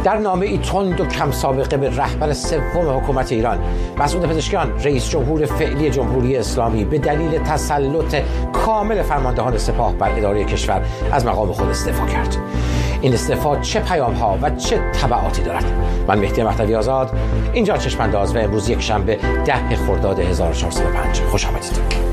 در نامه‌ای تند و کم سابقه به رهبر سوم حکومت ایران، مسعود پزشکیان، رئیس جمهور فعلی جمهوری اسلامی، به دلیل تسلط کامل فرماندهان سپاه بر اداره کشور از مقام خود استعفا کرد. این استعفا چه پیام‌ها و چه تبعاتی دارد؟ من مهدی مهدوی آزاد، اینجا چشم‌انداز و امروز یک شنبه 10 خرداد 1405. خوش آمدید.